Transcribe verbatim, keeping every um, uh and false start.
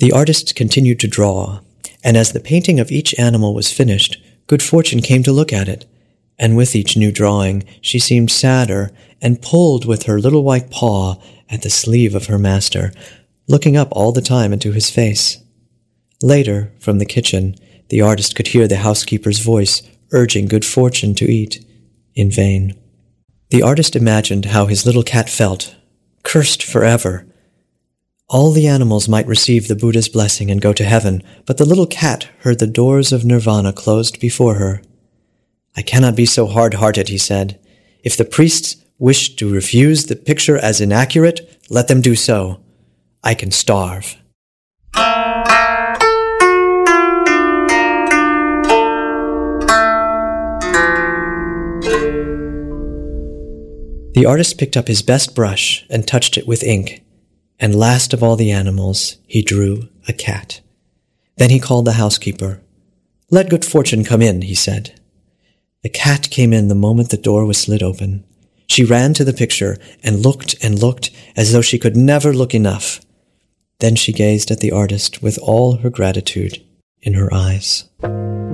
The artist continued to draw, and as the painting of each animal was finished, Good Fortune came to look at it, and with each new drawing she seemed sadder and pulled with her little white paw at the sleeve of her master, looking up all the time into his face. Later, from the kitchen, the artist could hear the housekeeper's voice urging Good Fortune to eat, in vain. The artist imagined how his little cat felt, cursed forever. All the animals might receive the Buddha's blessing and go to heaven, but the little cat heard the doors of nirvana closed before her. "I cannot be so hard-hearted," he said. "If the priests wish to refuse the picture as inaccurate, let them do so. I can starve." The artist picked up his best brush and touched it with ink, and last of all the animals, he drew a cat. Then he called the housekeeper. "Let Good Fortune come in," he said. The cat came in the moment the door was slid open. She ran to the picture and looked and looked as though she could never look enough. Then she gazed at the artist with all her gratitude in her eyes.